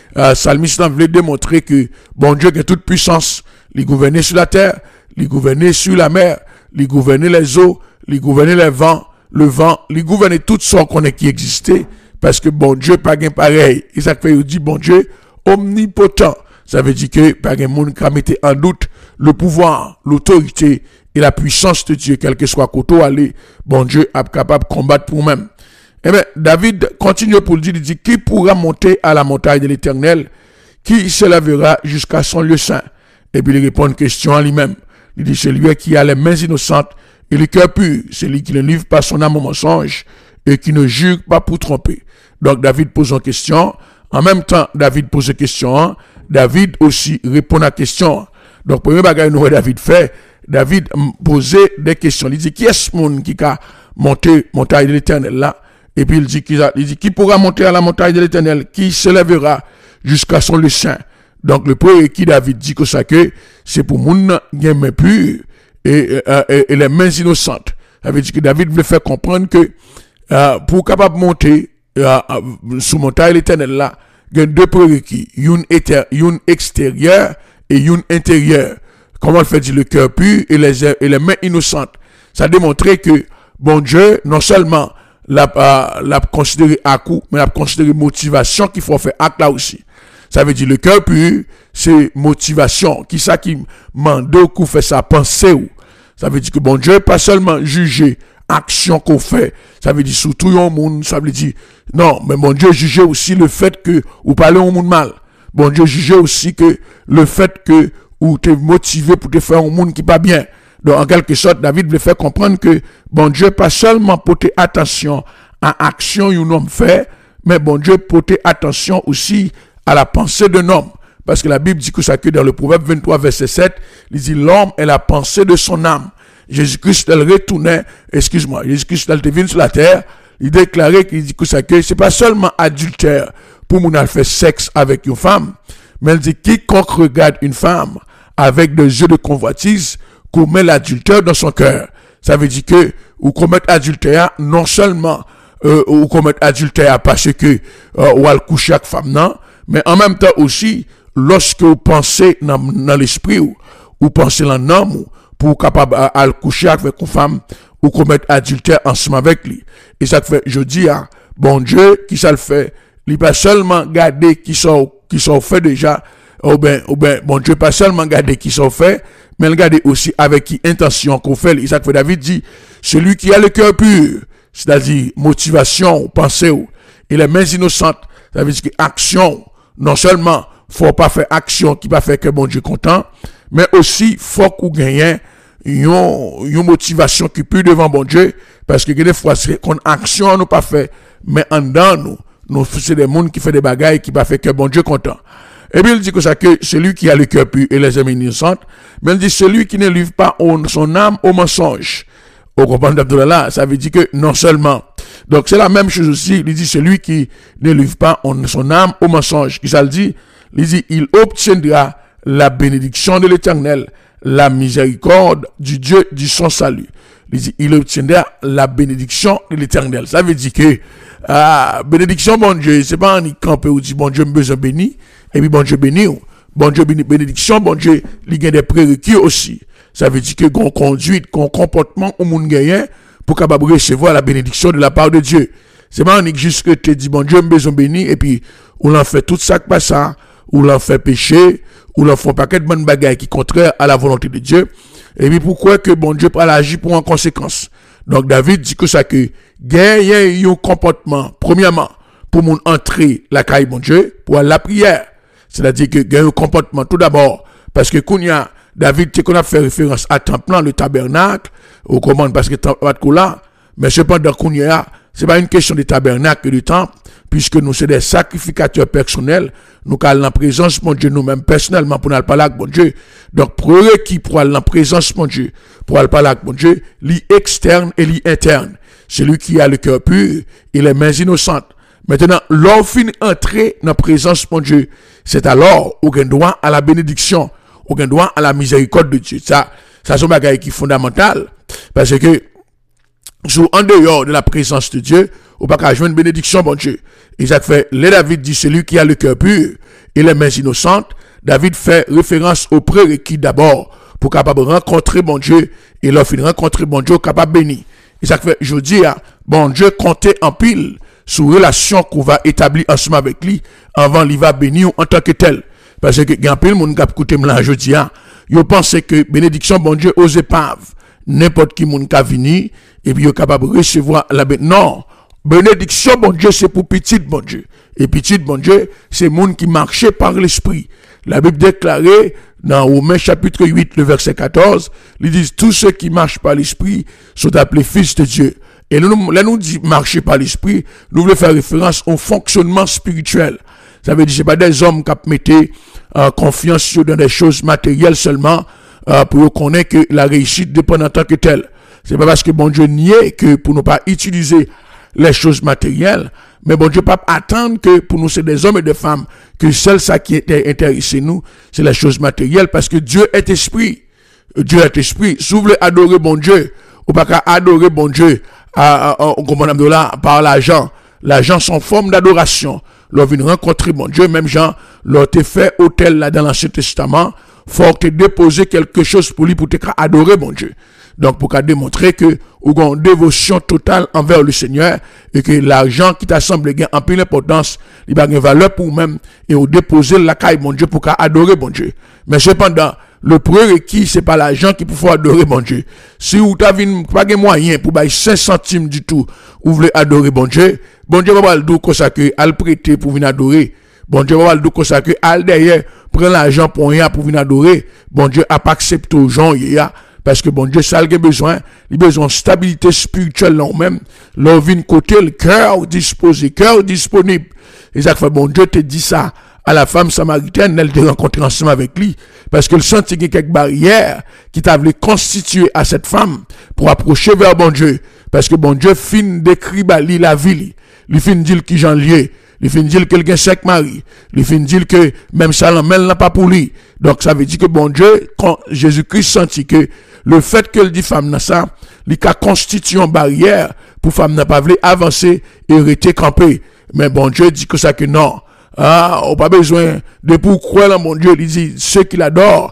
Salmiste voulait démontrer que bon Dieu a toute puissance, il gouvernait sur la terre, il gouvernait sur la mer, il gouvernait les eaux, il gouvernait les vents, le vent, il gouvernait tout ce qu'on est qui existait, parce que bon Dieu pas gain pareil. Et ça fait dit bon Dieu omnipotent. Ça veut dire que pas gain monde qui mettait en doute le pouvoir, l'autorité et la puissance de Dieu, quel que soit côté aller, bon Dieu est capable de combattre pour même. Eh bien, David continue pour le dire, il dit, qui pourra monter à la montagne de l'Éternel, qui s'élèvera jusqu'à son lieu saint? Et puis il répond une question à lui-même. Il dit, c'est lui qui a les mains innocentes et le cœur pur, c'est lui qui ne livre pas son âme au mensonge et qui ne jure pas pour tromper. Donc David pose une question. En même temps, David pose une question. David aussi répond à la question. Donc, premier bagage que David fait, David posait des questions. Il dit, qui est ce monde qui a monté montagne de l'Éternel là? Et puis il dit, qui pourra monter à la montagne de l'Éternel? Qui se lèvera jusqu'à son lieu saint? Donc, le premier qui David dit que ça que c'est pour moun qui est pur et les mains innocentes. Ça veut dire que David voulait faire comprendre que pour capable monter sous montagne de l'Éternel là, il y a deux prérequis, une extérieure et une intérieure. Comment le fait dire le cœur pur et les mains innocentes. Ça démontrait que bon Dieu non seulement l'a considéré à coup, mais l'a considéré motivation qu'il faut faire acte là aussi. Ça veut dire le cœur pur, c'est motivation. Qui ça qui mande qu'on fait sa pensée ou. Ça veut dire que bon Dieu pas seulement juger action qu'on fait. Ça veut dire surtout un monde, ça veut dire non, mais bon Dieu jugeait aussi le fait que ou parler au monde mal. Bon Dieu jugeait aussi que le fait que ou t'es motivé pour te faire un monde qui pas bien. Donc, en quelque sorte, David veut faire comprendre que, bon Dieu, pas seulement porter attention à action qu'un homme fait, mais bon Dieu, porter attention aussi à la pensée d'un homme. Parce que la Bible dit que ça, que dans le Proverbe 23, verset 7, il dit, l'homme est la pensée de son âme. Jésus-Christ, elle retournait, Jésus-Christ, elle devine sur la terre, il déclarait qu'il dit que ça, que c'est pas seulement adultère pour mon faire sexe avec une femme, mais il dit, quiconque regarde une femme avec des yeux de convoitise, commet l'adultère dans son cœur. Ça veut dire que ou commettre adultère non seulement ou commettre adultère parce que ou al coucher avec femme non, mais en même temps aussi lorsque vous pensez dans l'esprit ou pensez dans l'homme pour capable à coucher avec une femme ou commettre adultère ensemble avec lui. Et ça fait je dis bon Dieu qui ça le fait, il pas seulement garder qui sont fait déjà ou ben bon Dieu pas seulement garder qui sont fait, mais regardez aussi avec qui intention qu'on fait. Isaac David dit, celui qui a le cœur pur, c'est-à-dire motivation, pensée, et les mains innocentes, ça veut dire que action, non seulement faut pas faire action qui va faire que bon Dieu content, mais aussi faut qu'on gagne une motivation qui pure devant bon Dieu, parce que des fois c'est qu'on action nous pas fait, mais en dedans nous c'est des monde qui fait des bagailles qui va faire que bon Dieu content. Et bien il dit que ça que celui qui a le cœur pur et les mains innocentes, mais il dit celui qui ne livre pas son âme au mensonge. Au compagnon d'Abdullah, ça veut dire que non seulement. Donc c'est la même chose aussi, il dit celui qui ne livre pas son âme au mensonge. Qui ça le dit? Il dit il obtiendra la bénédiction de l'Éternel, la miséricorde du Dieu du son salut. Il dit il obtiendra la bénédiction de l'Éternel. Ça veut dire que bénédiction bon Dieu, c'est pas un camp où dit bon Dieu me besoin béni. Et puis bon Dieu béni, bon Dieu bénédiction, bon Dieu, il y a des prérequis aussi. Ça veut dire que qu'on conduite, qu'on comportement au monde gagnant pour capable recevoir la bénédiction de la part de Dieu. C'est pas juste que tu dis bon Dieu me besoin béni et puis on l'en fait tout ça que pas ça, ou l'en fait pécher, ou l'en fait un paquet de bonnes bagailles qui contraire à la volonté de Dieu. Et puis pourquoi que bon Dieu pas agir pour en conséquence. Donc David dit que ça que gagner un comportement premièrement pour mon entrer la caille bon Dieu pour la prière. C'est-à-dire que gagne un comportement tout d'abord parce que quand il y a David qu'on a fait référence à temple le tabernacle au commande parce que temple là mais cependant qu'on y a c'est pas une question de tabernacle et de temple puisque nous c'est des sacrificateurs personnels nous allons en présence mon Dieu nous-mêmes personnellement pour nous parler avec mon Dieu donc prérequis pour aller en présence mon Dieu pour aller parler avec mon Dieu li externe et li interne celui qui a le cœur pur et les mains innocentes. Maintenant, l'offre entrer dans la présence de Dieu, c'est alors où on droit à la bénédiction, où on droit à la miséricorde de Dieu. Ça c'est un bagage qui est fondamental, parce que en dehors de la présence de Dieu, on ne peut pas jouer une bénédiction, bon Dieu. Et ça fait, les David dit, celui qui a le cœur pur et les mains innocentes, David fait référence au prérequis d'abord pour capable rencontrer bon Dieu et lorsqu'il rencontrer bon Dieu capable bénir. Et ça fait je dis bon Dieu compter en pile sur relation qu'on va établir ensemble avec lui avant il va bénir en tant que tel. Parce que il y a pile monde qui a écouté là je dis yo pense que bénédiction bon Dieu aux épaves n'importe qui monde qui venir et puis yo capable recevoir la non. Bénédiction, bon Dieu, c'est pour petit, bon Dieu. Et petit, bon Dieu, c'est monde qui marchait par l'esprit. La Bible déclarée dans Romains chapitre 8, le verset 14, ils disent tous ceux qui marchent par l'esprit sont appelés fils de Dieu. Et là, nous dit marcher par l'esprit, nous voulons faire référence au fonctionnement spirituel. Ça veut dire, c'est pas des hommes qui mettent confiance dans des choses matérielles seulement, pour reconnaître que la réussite dépend en tant que telle. C'est pas parce que bon Dieu nie que pour ne pas utiliser les choses matérielles, mais bon Dieu pas attendre que pour nous c'est des hommes et des femmes que seul ça qui était intéressé nous c'est les choses matérielles parce que Dieu est esprit. Dieu est esprit. Si vous voulez adorer bon Dieu, ou pas qu'à adorer bon Dieu par l'argent. L'argent sont forme d'adoration. L'on vient rencontrer bon Dieu, même Jean, l'on te fait hôtel là dans l'Ancien Testament, faut te déposer quelque chose pour lui pour te adorer bon Dieu. Donc, pour démontrer que, ou une dévotion totale envers le Seigneur, et que l'argent qui t'assemble gagne en pleine importance, il a une valeur pour même, et ou déposer la caille, mon Dieu, pour adorer bon Dieu. Mais cependant, le prérequis, c'est pas l'argent qui peut adorer bon Dieu. Si vous n'avez pas de moyen pour bailler 5 centimes du tout, vous voulez adorer bon Dieu va pas le dire comme ça que, à le prêter pour venir adorer. Bon Dieu va pas le dire comme ça que, à derrière, prendre l'argent pour rien pour venir adorer. Bon Dieu a pas accepté aux gens, parce que bon Dieu, ça a besoin, il a besoin de stabilité spirituelle là-même. L'on vient côté, le cœur disposé, cœur disponible. Et ça fait bon Dieu te dit ça à la femme samaritaine, elle te rencontré ensemble avec lui. Parce que le sentit qu'il y a quelques barrières qui t'avaient constitué à cette femme pour approcher vers bon Dieu. Parce que bon Dieu fin décrit la vie. Il fin dit qui j'en lié. Il fin dire que quelqu'un cinq mari. Il fin dire que même ça l'emmène n'a pas pour lui. Donc ça veut dire que bon Dieu, quand Jésus-Christ sentit que le fait que le dit femme n'a ça, il a constitué une barrière pour femme n'a pas voulu avancer et rester campé. Mais bon Dieu dit que ça que non. On pas besoin de pour croire en mon Dieu. Il dit ceux qui l'adorent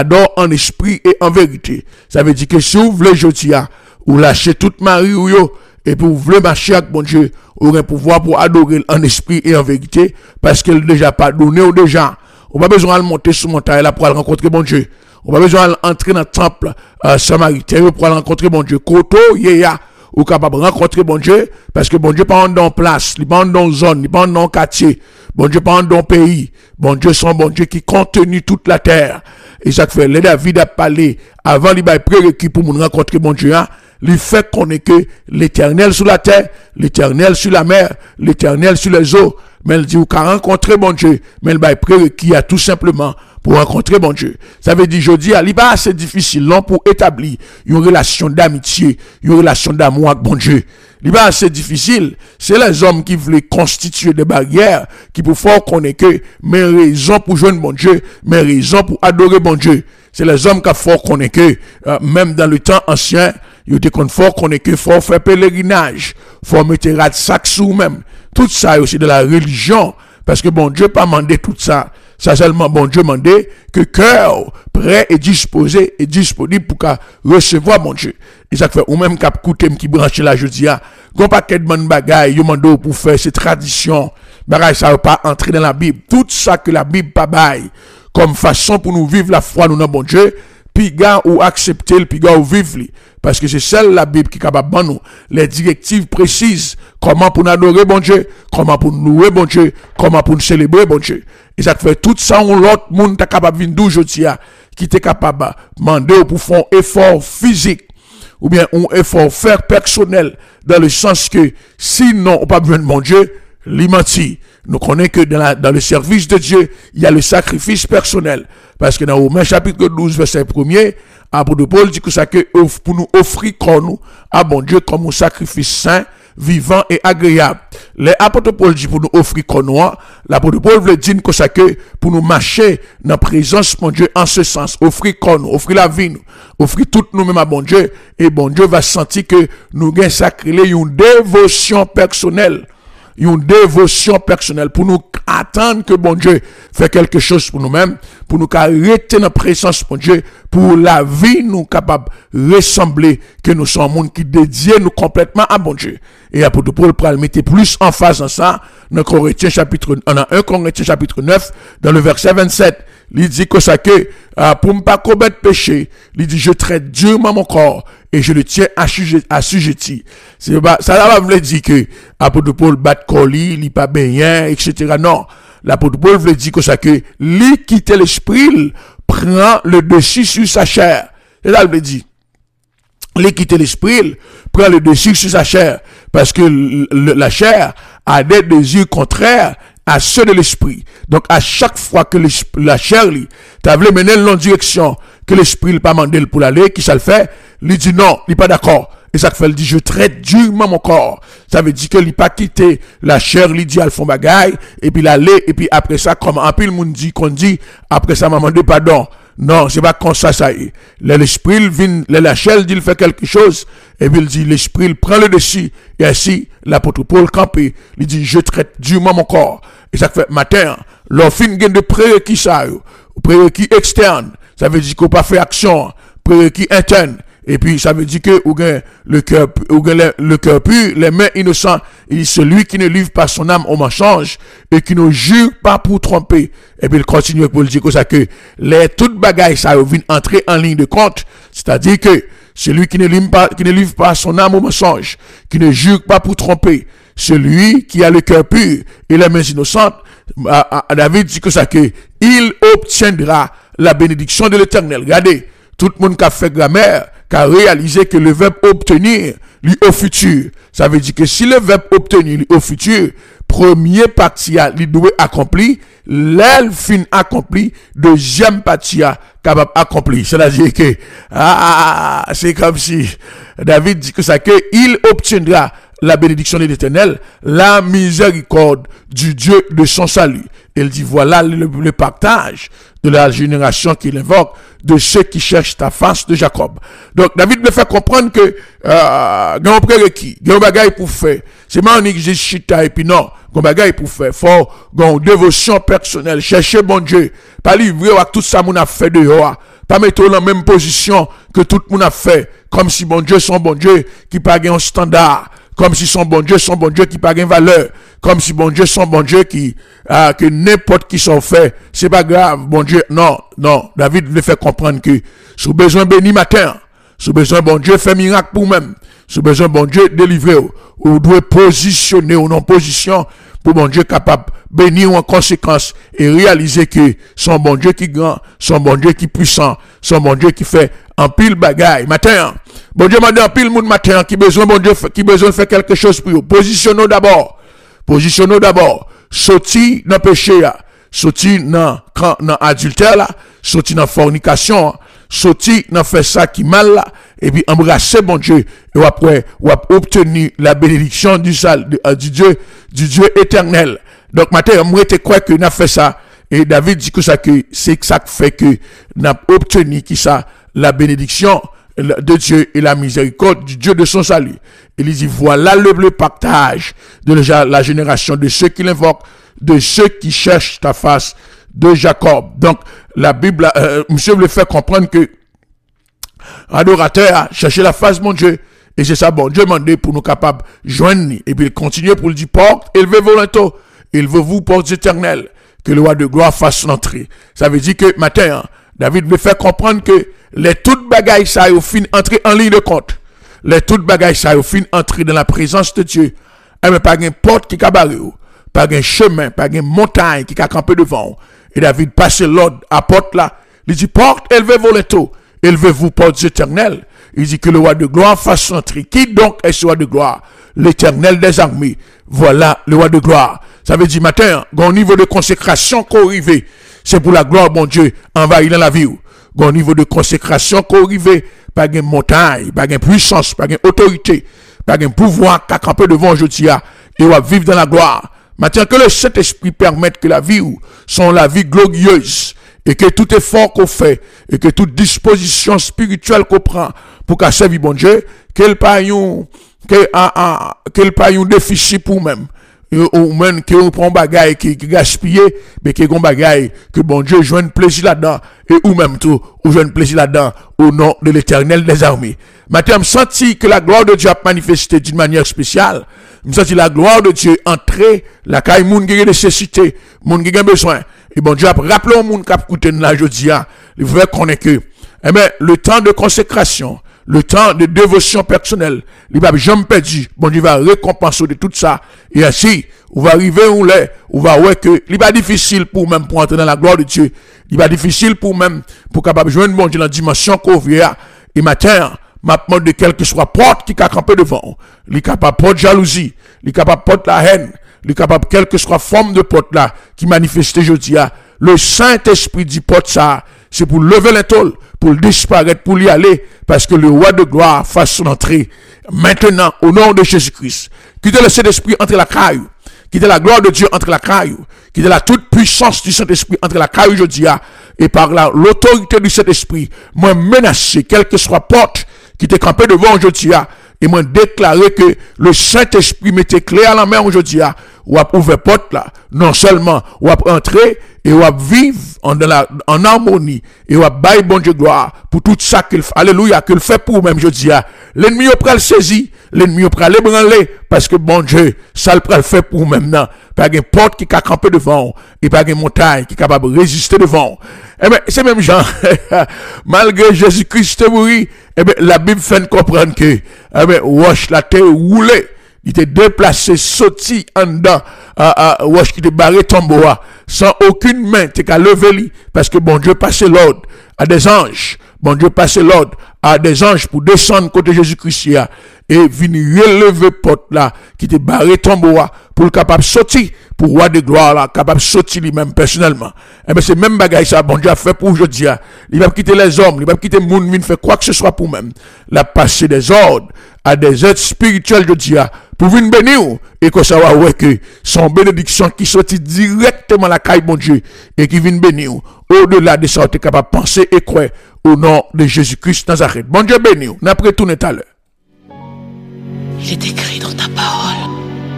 en esprit et en vérité. Ça veut dire que si vous voulez jotia ou lâcher toute Marie ou yo et pour vous voulez marcher avec bon Dieu, vous aurez pouvoir pour adorer en esprit et en vérité parce qu'elle déjà pardonné ou déjà. On pas besoin de monter sur montagne là pour aller rencontrer bon Dieu. On pas besoin d'entrer dans le temple samaritain pour aller rencontrer bon Dieu. Koto yeya ou capable de rencontrer bon Dieu parce que bon Dieu pas dans place, il pas dans zone, il pas dans quartier. Bon Dieu pas dans pays. Bon Dieu son bon Dieu qui contenu toute la terre. Et ça fait les David a parlé avant il va prérequis pour nous rencontrer bon Dieu. Il fait qu'on est que l'Éternel sur la terre, l'Éternel sur la mer, l'Éternel sur les eaux. Mais il dit ou qu'à rencontrer bon Dieu, mais il va prérequis a tout simplement pour rencontrer bon Dieu. Ça veut dire aujourd'hui, il va assez difficile non pour établir une relation d'amitié, une relation d'amour avec bon Dieu. Il va assez difficile. C'est les hommes qui veulent constituer des barrières qui pour faire qu'on est que mes raisons pour joindre bon Dieu, mes raisons pour adorer bon Dieu. C'est les hommes qui font qu'on est que même dans le temps ancien, il était qu'on fort qu'on est que faut faire pèlerinage, faut mettre rat sac sous même. Tout ça aussi de la religion parce que bon Dieu pas mandé tout ça. Ça seulement bon Dieu mandé que cœur prêt et disposé et disponible pour recevoir mon Dieu. Et ça fait ou même cap coûter qui branche la jodia. Gon paquet de bonne bagaille yo mando pour faire ces traditions. Bagaille ça va pas entrer dans la Bible. Tout ça que la Bible pas bail comme façon pour nous vivre la foi nous dans bon Dieu. Puis gars ou accepter le puis gars ou vivre parce que c'est celle la Bible qui est capable de nous les directives précises comment pour nous adorer bon Dieu, comment pour nous louer bon Dieu, comment pour nous célébrer bon Dieu. Et ça fait tout ça on l'autre monde est capable venir d'aujourd'hui qui est capable de demander pour faire un effort physique ou bien un effort faire personnel dans le sens que sinon on pas besoin de mon Dieu, l'imenti. Nous connaissons que dans le service de Dieu, il y a le sacrifice personnel. Parce que dans Romains chapitre 12, verset 1er, apôtre Paul dit que ça que pour nous offrir nous à bon Dieu comme un sacrifice saint, vivant et agréable. Les apôtres Paul dit pour nous offrir nous, l'apôtre Paul veut dire que ça que pour nous marcher dans la présence mon Dieu en ce sens, offrir nous, offrir la vie nous, offrir tout nous-mêmes à bon Dieu, et bon Dieu va sentir que nous gagnons sacré une dévotion personnelle. Une dévotion personnelle pour nous attendre que bon Dieu fait quelque chose pour nous-mêmes, pour nous arrêter dans la présence de bon Dieu, pour la vie nous capable ressembler que nous sommes un monde qui dédié nous complètement à bon Dieu. Et apôtre Paul pour le mettre plus en face dans ça, dans 1 Corinthiens chapitre 9, dans le verset 27, il dit que ça que, pour ne pas commettre péché, il dit, je traite durement mon corps et je le tiens assujetti. C'est pas, ça va me dire que, apôtre Paul bat colis, il pas bien, etc. Non. L'apôtre Paul veut dire que ça que, lui quitter l'esprit, prend le dessus sur sa chair. C'est ça, il veut dire. Lui quitter l'esprit, prend le dessus sur sa chair. Parce que la chair a des désirs contraires à ceux de l'esprit. Donc, à chaque fois que la chair, t'as voulu mener dans direction que l'esprit n'a pas mandé pour l'aller, qui ça le fait, il dit non, il n'est pas d'accord. Et ça fait, il dit, je traite durement mon corps. Ça veut dire que il pas quitté la chair, il dit, elle font bagaille, et puis l'aller, et puis après ça, comme un peu le monde dit, qu'on dit, après ça, m'a demandé pardon. Non, c'est pas comme ça est. L'esprit vient, la chair dit, il fait quelque chose, et puis il dit, l'esprit, il prend le dessus, et ainsi, l'apôtre Paul campé, il dit, je traite durement mon corps. Et ça fait, matin, l'offre gagne de prérequis ça, prérequis externe, ça veut dire qu'on pas fait action, prérequis interne. Et puis, ça veut dire que, le cœur pur, les mains innocentes, et celui qui ne livre pas son âme au mensonge, et qui ne jure pas pour tromper. Et puis, il continue pour le dire que ça, que toutes bagailles, ça vient entrer en ligne de compte. C'est-à-dire que, celui qui ne livre pas son âme au mensonge, qui ne jure pas pour tromper, celui qui a le cœur pur et les mains innocentes, David dit que ça, que, il obtiendra la bénédiction de l'Éternel. Regardez, tout le monde qui a fait grammaire, qui a réalisé que le verbe obtenir, lui au futur. Ça veut dire que si le verbe obtenir, lui au futur, premier partie, lui doit accomplir, l'aile fin accompli, deuxième partie, capable accompli. C'est-à-dire que, c'est comme si David dit que ça, que il obtiendra la bénédiction de l'Éternel, la miséricorde du Dieu de son salut. Il dit, voilà le partage de la génération qu'il invoque, de ceux qui cherchent ta face de Jacob. Donc, David me fait comprendre que, grand prérequis, grand bagaille pour faire. C'est pas un exercice chita et puis non, grand bagaille pour faire. Faut, grand dévotion personnelle, chercher bon Dieu. Pas livrer à tout ça, mon a fait dehors. Pas mettre dans la même position que tout le monde a fait. Comme si bon Dieu, son bon Dieu, qui pas un standard. Comme si son bon Dieu qui pas une valeur. Comme si bon Dieu, son bon Dieu qui, que n'importe qui s'en fait, c'est pas grave, bon Dieu. Non. David veut faire comprendre que, sous besoin béni matin, sous besoin bon Dieu fait miracle pour même, sous besoin bon Dieu délivrer, ou doit positionner ou non position, pour bon Dieu capable bénir en conséquence et réaliser que son bon Dieu qui grand, son bon Dieu qui puissant, son bon Dieu qui fait en pile bagaille. Matin, bon Dieu m'a dit en pile monde matin qui besoin bon Dieu qui besoin de faire quelque chose pour vous. Positionnons d'abord. Sorti dans péché sorti dans adultère là, sorti dans fornication, sorti dans faire ça qui mal là, et puis embrasser bon Dieu et après ou obtenir la bénédiction du Dieu éternel. Donc matin moi te crois que n'a fait ça et David dit que ça que c'est ça qui fait que n'a obtenu qui ça la bénédiction de Dieu et la miséricorde du Dieu de son salut. Il dit voilà le partage de la génération de ceux qui l'invoquent, de ceux qui cherchent ta face de Jacob. Donc la Bible, monsieur veut faire comprendre que adorateur a cherché la face de mon Dieu et c'est ça bon Dieu demandé pour nous capables joindre et puis il continue pour le dire porte élevé volonto, il veut vous portes éternelles que le roi de gloire fasse l'entrée. Ça veut dire que matin David veut faire comprendre que les toutes bagailles ça au fin entrer en ligne de compte. Les toutes bagailles ça au fin entrer dans la présence de Dieu. Et mais pas une porte qui cabaré, pas un chemin, pas une montagne qui a campé devant. Et David passe l'ordre à porte là. Il dit porte élevez volonto, élevez-vous portes éternelles. Il dit que le roi de gloire fasse entrer. Qui donc est ce roi de gloire? L'Éternel des armées. Voilà le roi de gloire. Ça veut dire matin, au niveau de consécration qu'on arrive, c'est pour la gloire bon Dieu envahir dans la vie. Au niveau de consécration qu'on arrive, pas de montagne, pas de puissance, pas de autorité, pas de pouvoir qu'à camper devant aujourd'hui et on va vivre dans la gloire. Maintenant que le Saint-Esprit permette que la vie soit la vie glorieuse et que tout effort qu'on fait et que toute disposition spirituelle qu'on prend pour qu'à servir bon Dieu, qu'elle pas un déficit pour même. ou même que on prend bagaille qui gaspillé, mais qui gon bagaille que bon Dieu joigne plaisir là-dedans et ou même tout ou joigne plaisir là-dedans au nom de l'Éternel des armées. Maintenant, me senti que la gloire de Dieu a manifesté d'une manière spéciale. Me senti la gloire de Dieu entrer la caille moun qui a nécessité, moun qui a besoin. Et bon Dieu a rappelé au monde qui a écouté la jodia, il veut connaître que eh bien, le temps de consécration, le temps de dévotion personnelle, il va jamais perdu. Bon Dieu va récompenser de tout ça. Et ainsi, on va arriver où l'est, on va voir que il va difficile pour même pour entrer dans la gloire de Dieu. Il va difficile pour même pour capable joindre bon Dieu dans la dimension qu'on vient. Et matin, m'a demandé de quelle que soit porte qui a campé devant. Il est capable porte jalousie, il est capable porte la haine, il est capable quelle que soit forme de porte là qui manifeste aujourd'hui. Le Saint-Esprit dit porte ça. C'est pour lever l'étole, pour disparaître, pour y aller, parce que le roi de gloire fasse son entrée. Maintenant, au nom de Jésus-Christ, quittez le Saint-Esprit entre la caille, quittez la gloire de Dieu entre la caille, quittez la toute puissance du Saint-Esprit entre la caille aujourd'hui, et par l'autorité du Saint-Esprit, moi menacer, quelle que soit porte qui t'est campée devant aujourd'hui, et moi déclarer que le Saint-Esprit mettait clé à la main aujourd'hui, ou à ouvrir porte là, non seulement ou à entrer et ou à vivre en harmonie et ou à bailler bon Dieu gloire pour tout ça qu'il fait. Alléluia, qu'il fait pour même je dis. L'ennemi au pral le saisir, l'ennemi au pral l'ébranler parce que bon Dieu, ça le pral fait pour même non. Pas une porte qui a campé devant et pas une montagne qui est capable de résister devant. Eh bien, c'est même genre, malgré Jésus-Christ mourir, eh bien, la Bible fait comprendre que, eh bien, roche la terre roulée. Il était déplacé, sorti en dedans, wesh qui était barré tomboa, sans aucune main, t'es qu'à lever lui, parce que bon Dieu passait l'ordre à des anges, bon Dieu passait l'ordre à des anges pour descendre côté Jésus-Christ, et venir relever porte là, qui était barré tomboa, pour le capable sortir, pour roi de gloire là, capable sortir lui-même personnellement. Et bien, c'est même bagaille ça, bon Dieu a fait pour aujourd'hui, il va quitter les hommes, il va quitter le monde, il fait quoi que ce soit pour même, la passer des ordres à des êtres spirituels de Dieu, pour venir bénir, et que ça va ouais que son bénédiction qui sortit directement la caille bon Dieu, et qui vient bénir, au-delà de ça, tu es capable de penser et croire au nom de Jésus-Christ Nazareth. Bon Dieu bénir, on a retourné tout à l'heure. Il est écrit dans ta parole,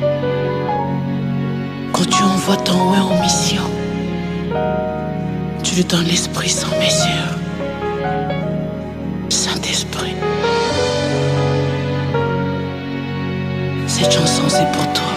quand tu envoies ton ouais en mission, tu lui donnes l'esprit sans mesure. Saint-Esprit, cette chanson c'est pour toi.